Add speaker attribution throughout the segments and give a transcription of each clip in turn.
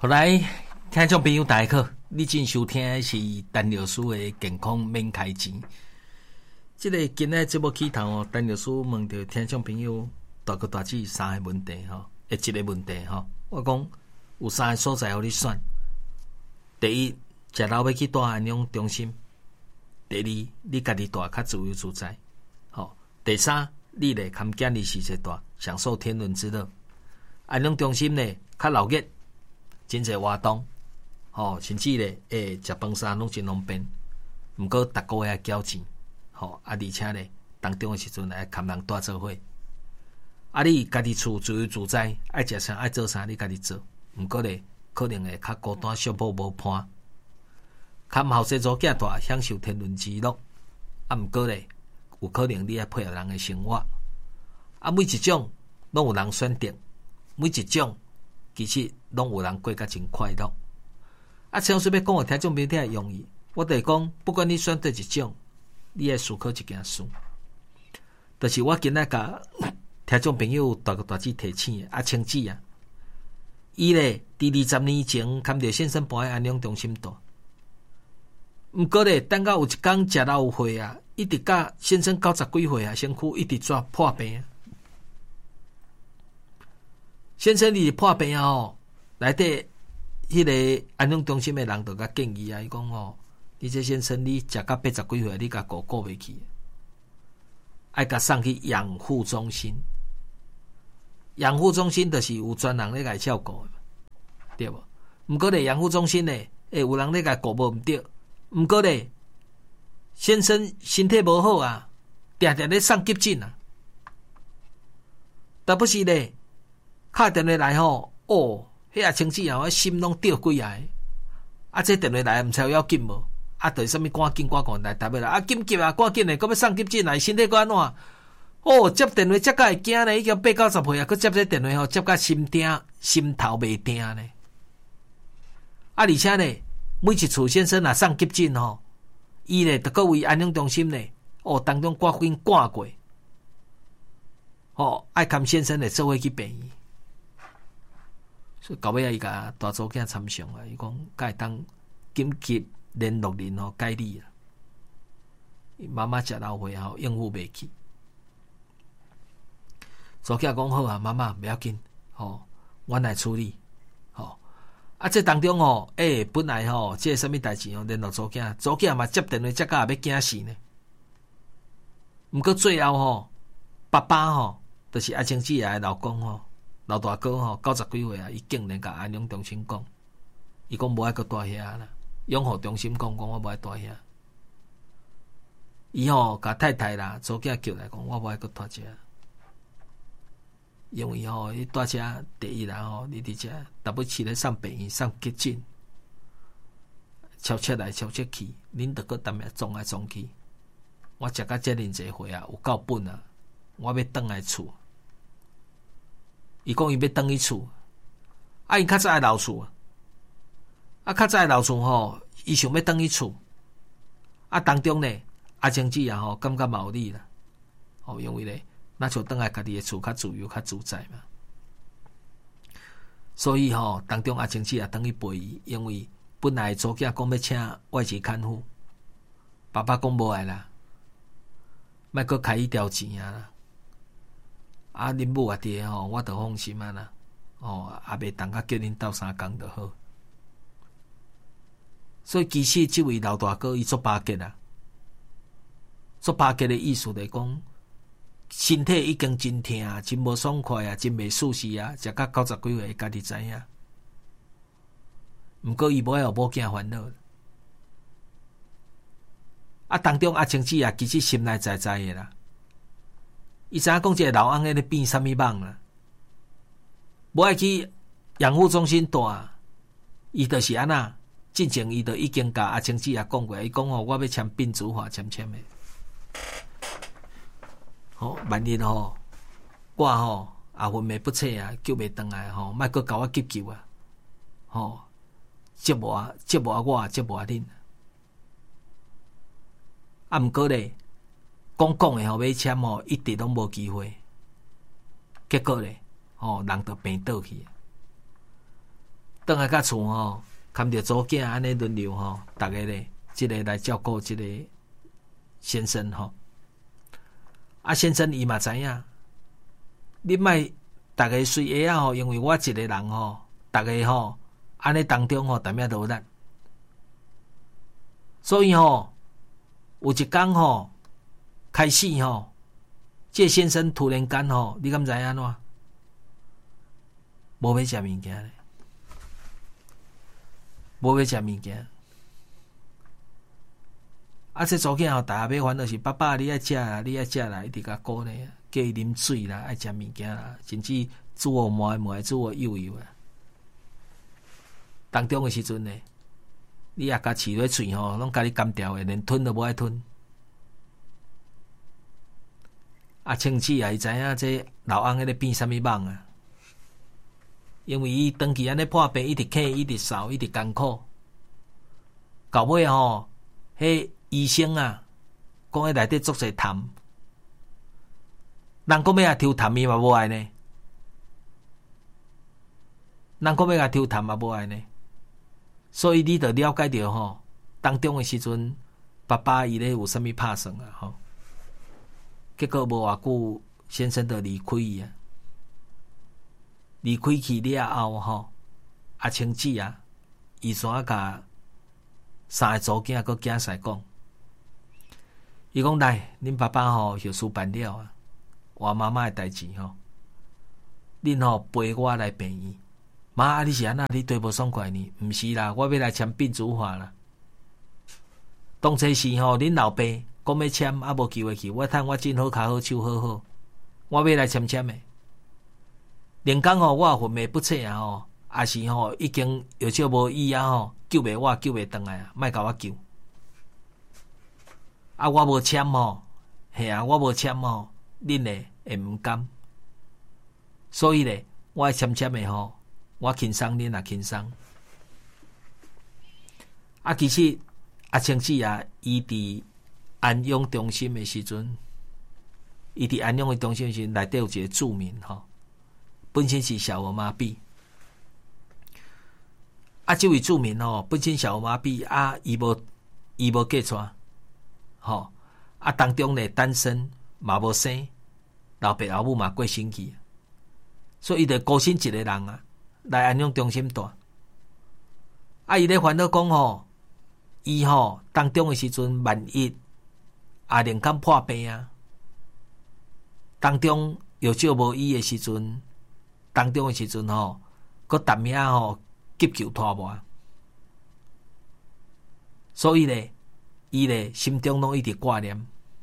Speaker 1: 好来，听众朋友大家好，你正收听的是陈老师的健康免开钱。这个今日节目起头哦，陈老师问到听众朋友大哥大姐三个问题吼，一个问题吼，我讲有三个所在互你选。第一，食老要去住安养中心；第二，你家己住较自由自在；吼，第三，你咧含建立时节住，享受天伦之乐。安养中心呢，较闹热。真侪活动，甚至咧，食饭衫拢真方便。毋过，逐个月缴钱，而且咧，当中诶时阵会牵人带做伙。你家己厝自由自在，爱食啥爱做啥，你家己做。毋过咧，可能会较孤单、寂寞无伴。较后生做囝大，享受天伦之乐。毋过咧，有可能你爱配合人诶生活。每一种拢有人选择，每一种。其实拢有人过甲真快乐。像说要讲互听众朋友听会容易，我就是讲，不管你选择一种，你爱思考一件事，就是我今仔甲听众朋友大哥大姐提醒青姊啊，伊咧伫20年前牵着先生搬去安养中心住，毋过咧等到有一天食老有岁啊，一直甲先生90几岁啊，身躯一直抓破病。先生，你破病啊！内底迄个安养中心的人就甲建议啊，伊讲你这先生你食到80几岁，你甲顾袂起，爱甲送去养护中心。养护中心就是有专人咧甲照顾，对无？毋过咧，养护中心咧，有人咧甲顾无毋对。毋过咧，先生身体无好啊，定定咧送急诊啊，但不是咧。敲电话来迄青姊啊，我心拢吊几下。这电话来毋知有要紧无？就是啥物赶紧来台北来紧急啊，赶紧诶，搁要送急诊来，身体搁安怎？接电话接甲会惊咧，已经80-90岁啊，搁接这电话接甲心头袂定咧。而且咧，每一次先生若送急诊伊咧得搁为安养中心咧，当中赶紧赶过。爱看先生咧做伙去病院。所以到尾伊甲大祖囝参详啊，伊讲甲会当紧急联络人解你啊。妈妈食老岁应付袂起。祖囝讲好啊，妈妈不要紧，阮来处理。这当中本来这什么代志联络祖囝嘛接电话接甲也要惊死呢。毋过最后爸爸就是青姊的老公老大哥90几岁啊，伊竟然甲安养中心讲，伊讲无爱搁住遐啦。养护中心讲我无爱住遐。伊甲太太啦、祖囝叫来讲，我无爱搁住遮。因为伊住遮第一啦你伫遮，WC咧送病院送急诊，超车来超车去，恁得搁踮遐撞来撞去。我食到遮尔济岁啊，有够本啊！我要转来厝。伊讲伊要转去厝，伊较早爱留厝较早爱留厝伊想要转去厝，当中呢，青姊啊感觉嘛有理啦，因为咧，那就转来家己的厝较自由较自在嘛。所以当中青姊也转去陪伊，因为本来祖囝讲要请外籍看护，爸爸讲无爱啦，莫搁开伊条钱啊。恁母啊爹我就放心啊啦，也袂当甲叫恁斗相共就好。所以其实这位老大哥伊做巴结啊，做巴结的意思就是讲，身体已经真痛、真无爽快啊，真袂舒适啊，食到90几岁家己知影。毋过伊无爱互某囝烦恼。当中青姊啊，其实心内知的啦。伊知影讲这个老翁咧变啥物梦啦，无爱去养护中心住，伊就是安那。之前伊就已经甲青姊也讲过，伊讲我要签病主法签的。万一我昏迷不彻啊，救袂回来莫搁甲我急救啊，折磨我，折磨恁。毋过咧。讲的要签一直拢无机会，结果咧人就病倒去。 倒来甲厝吼，看着祖囝安尼轮流吼，逐个咧，即个来照顾即个先生吼。啊，先生伊嘛知影，你莫逐个随下啊吼，因为我一个人吼，逐个吼安尼当中吼，踮遐落力，所以吼有一工吼开始吼，这先生突然间吼，你敢知安怎？无要食物件咧，无要食物件。啊，这祖囝吼，逐下要烦恼是爸爸，你爱食啦，你爱食啦，一直甲鼓励，叫伊啉水啦，爱食物件啦，甚至自我摸摸，自我悠悠啊。当中的时阵呢，你也甲饲落喙吼，拢甲你干掉的，连吞都无爱吞。啊，清气啊，伊知影这老翁迄个变啥物梦啊？因为伊长期安尼破病，一直咳，一直扫，一直艰苦，到尾吼，迄医生啊，讲迄内底做侪痰，人讲要甲抽痰，伊嘛无爱呢。人讲要甲抽痰嘛无爱呢。所以你着了解着吼，当中的时阵，爸爸伊咧有啥物拍算啊吼？结果无偌久，先生就离开伊啊。离开去了后吼，啊清子啊，伊煞甲三个祖囝佮囝婿讲，伊讲来，恁爸爸吼后事办了啊，我妈妈的代志吼，恁吼陪我来病院。妈，你是安那？你对无爽快呢？毋是啦，我要来签病主法啦。当初是吼，恁老爸讲要签，啊无机会去。我趁我真好骹好手好好，我要来签的。连讲吼，我魂迷不彻啊吼，也是吼已经有少无医啊吼，救袂我，救袂倒来啊，莫甲我救。啊，我无签吼，嘿啊，我无签吼，恁咧会毋甘。所以咧，我签的吼。我轻松，恁也轻松。啊，其实啊，清子啊，伊伫安养中心的时阵，伊伫安养的中心的时阵，内底有一个住民吼，本身是小儿麻痹。啊，这位住民吼，本身小儿麻痹啊，伊无嫁娶，吼啊，当中咧单身嘛无生，老爸老母嘛过身去，所以伊就孤身一个人啊。来安养中心住，啊！伊咧烦恼讲吼，伊吼当中的时阵，万一连敢破病啊，当中有少无医的时阵，当中的时阵吼，佮担遐吼急救拖磨，所以咧，伊咧心中拢一直挂念，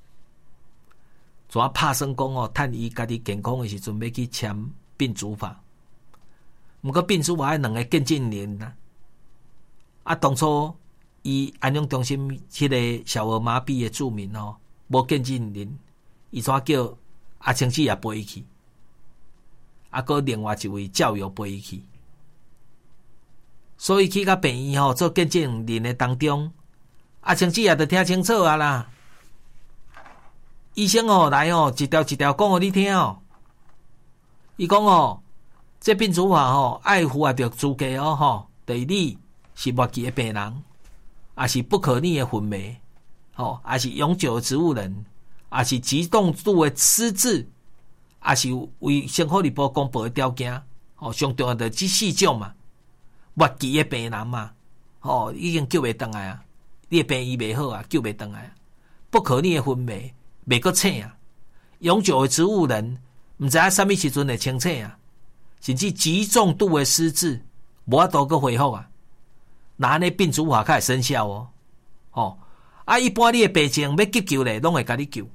Speaker 1: 怎拍算讲吼，趁伊家己健康的时阵，要去签病主法。毋过病主法迄两个见证人啦，啊，当初伊安养中心迄个小儿麻痹的住民吼，无见证人，伊怎叫阿清子也陪伊去，啊，佮另外一位教友陪伊去，所以去到病院吼做见证人的当中，阿清子也着听清楚啊啦，医生吼来吼一条一条讲互你听哦，伊讲哦。这病主法吼，爱符合着资格哦吼。第一，你是末期的病人，也是不可逆的昏迷，吼，也是永久的植物人，也是极重度的失智，也是为生活日报公布的条件，吼，上重要的这4种嘛。末期的病人嘛，吼，已经救袂倒来啊，你的病医袂好啊，救袂倒来啊。不可逆的昏迷，袂阁醒啊。永久的植物人，毋知影啥物时阵会清醒啊。甚至极重度的失智，无法度个恢复啊！那安尼病主法较会生效哦，吼！啊，一般你的病症要急救咧，拢会甲你救。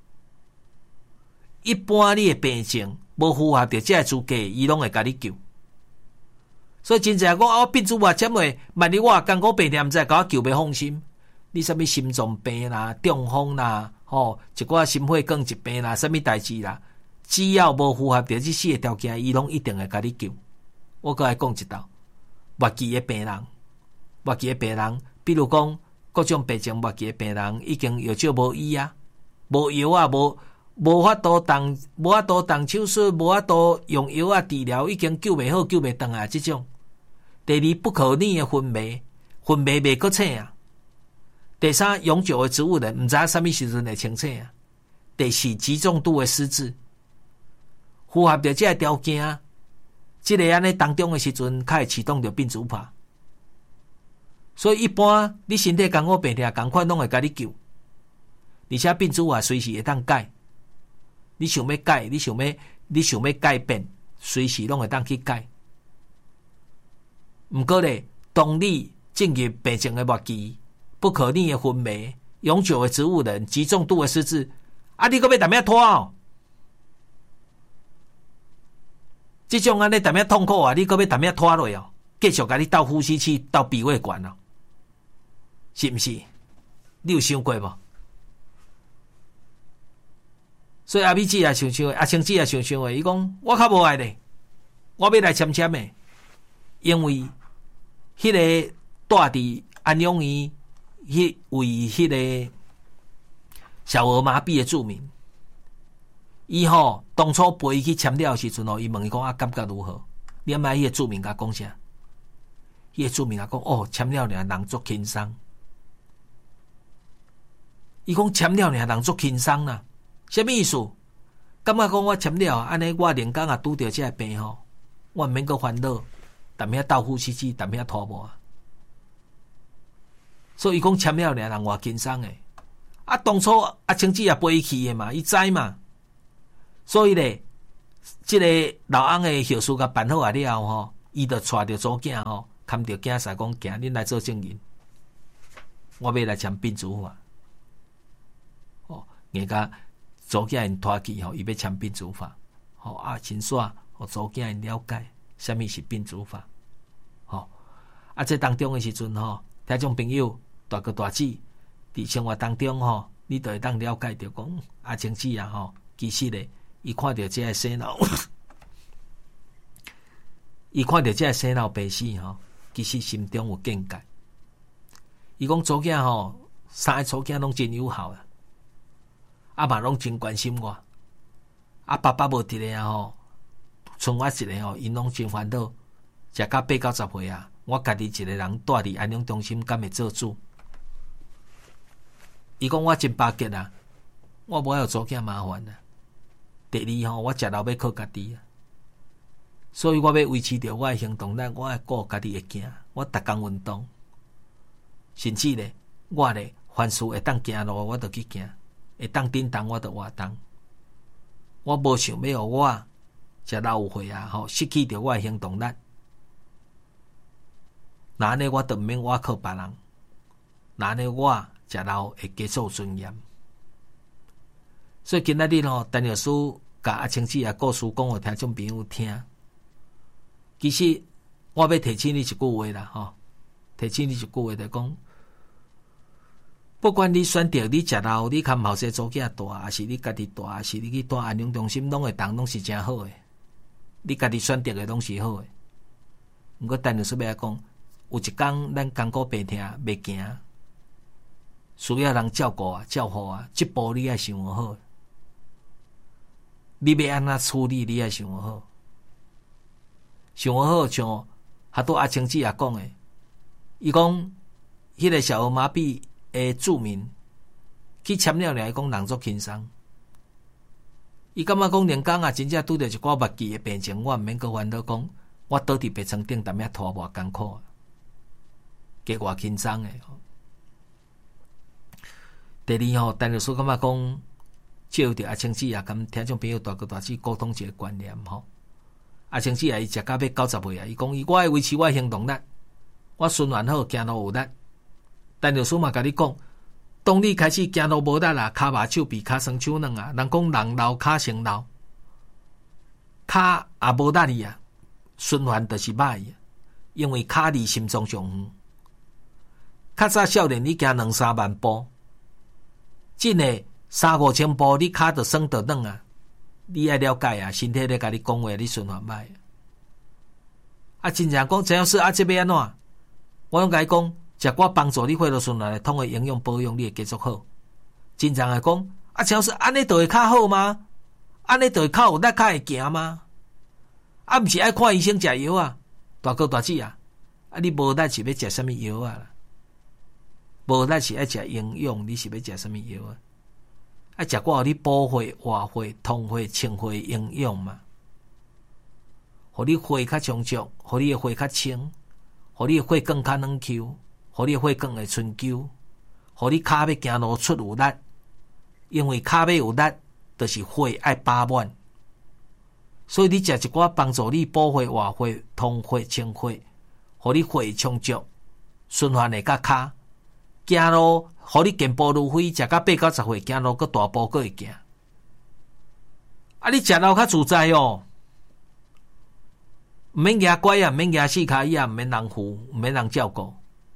Speaker 1: 一般你的病症无符合着这个资格，伊拢会甲你救。所以真正讲啊，病主法签落，万一我艰苦病痛，毋知甲我救袂放心。你啥物心脏病啦、中风啦，吼，一寡心血管疾病啦，啥物代志啦？只要无符合着这4个条件，伊拢一定会甲你救。我搁来讲一道，末期的病人，比如讲各种病症末期的病人，已经有少无医啊，无药啊，无法度动手术，无法度用药啊治疗，已经救袂好、救袂倒啊，这种第二，不可逆的分泌，分泌袂够清啊。第三，永久的植物人，毋知什么时阵会清醒啊。第四，极重度的失智，符合着这个条件，这个安尼当中的时阵，才会启动着病主法。所以一般你身体艰苦病痛，同款拢会甲你救，而且病主法随时会当改。你想要改，你想要改变，随时拢会当去改。毋过咧，当你进入病情的末期，不可逆的昏迷，永久的植物人，极重度的失智，啊，你搁要踮遐拖哦？这种安尼踮遐痛苦啊，你搁要踮遐拖落哦？继续甲你斗呼吸器、斗鼻胃管哦？是毋是？你有想过无？所以阿美姊也想想的，阿青姊也想想的，伊讲我较无爱咧，我要来签签的，因为迄个住伫安养院，迄位迄个小儿麻痹的住民，伊吼当初陪伊去签了时阵吼，伊问伊讲感觉如何？你阿迄个住民甲讲啥？迄个住民甲讲哦，签了尔人足轻松。伊讲签了尔人足轻松啦。什么意思？感觉讲我签了，安尼我连工也拄着这个病吼，我毋免阁烦恼，踮遐斗呼吸器，踮遐拖磨啊。所以伊讲签了俩人偌轻松诶。啊，当初阿青姊也陪伊去诶嘛，伊知嘛。所以咧，即个老翁诶后事甲办好啊了后吼，伊就带着祖囝吼，牵着囝婿讲，行，恁来做证人，我要来签病主法。哦，人家祖囝因拖去吼，伊要签病主法，吼啊，亲煞，互祖囝因了解什么是病主法，吼啊，这当中的时阵吼，听众朋友大哥大姊伫生活当中吼，你就会当了解着讲阿青姊啊吼，其实咧，伊看到这个洗脑，伊看到这个洗脑病死吼，其实心中有见解。伊讲祖囝吼，三个祖囝拢真友好啊。啊嘛拢真关心我，啊爸爸无伫咧啊吼，剩我一个吼，因拢真烦恼，食到8、90岁啊，我家己一个人住伫安养中心，敢会做主？伊讲我真巴结啊，我无爱有祖囝麻烦啊。第二吼，我食老要靠家己啊，所以我要维持着我的行动力，我爱顾家己会行，我逐工运动，甚至咧，我咧凡事会当行路，我就去行。会当顶动我就活动，我无想要互我食老岁啊，吼失去着我的行动力。那安尼我就毋免我靠别人，那安尼我食老会加做尊严。所以今仔日吼，陈老师甲阿青姊啊故事讲互听众朋友听。其实我要提醒你一句话啦，吼，提醒你一句话就讲。不管你选择你食老，你看后生祖囝大，还是你家己大，还是你去住安养中心，拢会当拢是真好诶。你家己选择诶拢是好诶。毋过陈老师要讲，有一天咱艰苦病痛袂行，需要人照顾啊、照顾啊，这步你爱想好。你要安怎处理，你爱想好。想好像还拄阿青姊也讲诶，伊讲迄个小儿麻痹。住民去签了伊讲人足轻松，伊感觉讲连工啊，真正拄着一寡末期的病情，我毋免阁烦恼讲，我倒伫病床顶踮遐拖偌艰苦，加偌轻松诶。第二吼，陈老师感觉讲，借着阿青姊啊，跟听众朋友大哥大姊沟通一个观念吼。阿青姊啊，伊食到要90岁啊，伊讲我爱维持我行动力，我循环好，行路有力。陈老师嘛，甲你讲，当你开始行路无力啦，骹麻手臂、骹酸手软啊，人讲人老骹先老，骹也无力哩啊，循环就是歹啊，因为骹离心脏上远。较早少年你行2-3万步，真诶3-5千步，你骹就酸就软啊。你爱了解啊，身体咧甲你讲话，你循环歹啊。真正讲陈老师啊，这要安怎？我拢甲伊讲。食我帮助你血液循环通的营养保养，你会继续好。真正来讲，啊，陈老师安尼就会较好吗？安尼就会较有力、较会行吗？啊，毋是爱看医生食药啊，大哥大姊啊， 啊，你无力是要食什么药啊啦？无力是爱食营养，你是要食什么药啊？啊，食我互你补血、活血、通血、清血营养嘛，互你血较充足，互你的血较清，互你的血管较软 Q， 互你的血管会春秋，互你骹要行路出有力，因为骹要有力，就是血爱饱满。所以你食一寡帮助你补血、活血、通血、清血，互你血充足，循环会较骹。行路，互你健步如飞，食到8、90岁，行路搁大步搁会行。啊，你食到较自在哦，毋免举拐啊，毋免举四脚椅啊，毋免人扶，毋免人照顾。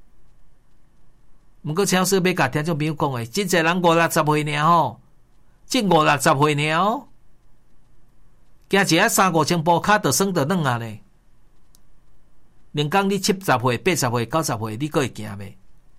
Speaker 1: 毋过，超市要甲听众朋友讲诶，真侪人50、60岁尔吼，即50、60岁尔哦，行一下3、5千步，骹就酸就软啊咧。连讲你70岁、80岁、90岁，你搁会行袂？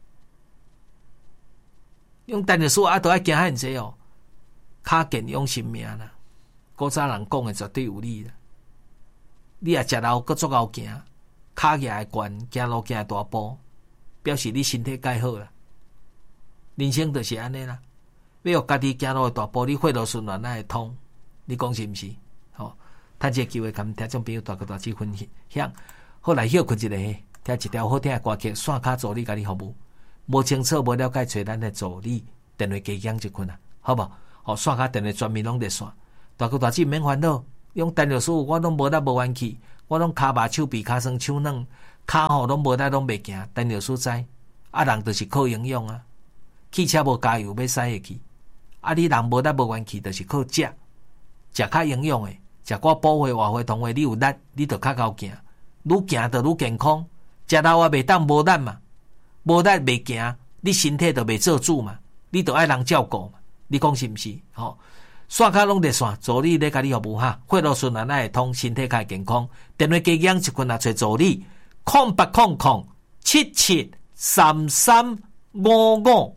Speaker 1: 用陈律师啊，都爱行遐济哦，脚健养性命啦。古早人讲诶，绝对有理啦。你也食老，搁足够行，脚也会悬，行路行大步，表示你身体介好啦。人生就是安尼啦，要有家己行路诶大步，你血路循环才会通。你讲是毋是？吼，趁这个机会，甲听众朋友大家分享。好来休困一下，听一条好听诶歌曲，线卡助理甲你服务。无清楚、无了解，找咱的助理电话加讲一困啊，好无？好，线卡电话全面拢在线，大哥大姐免烦恼，用陈律师我拢无力无元气，我拢骹麻手臂骹酸手软，骹吼拢无力拢袂行。陈律师知，啊人就是靠营养啊，汽车无加油要驶会去，啊你人无力无元气，就是靠食较营养诶，食寡补血、活血、通血，你有力，你就较够行，愈行就愈健康。食老啊袂当无力嘛。无力袂行，你身体就袂做主嘛，你就爱人照顾嘛，你讲是毋是？吼，线卡拢在线，助理咧甲你服务哈，血路循环会通，身体较健康。电话加讲一困啊，找助理，0800773355。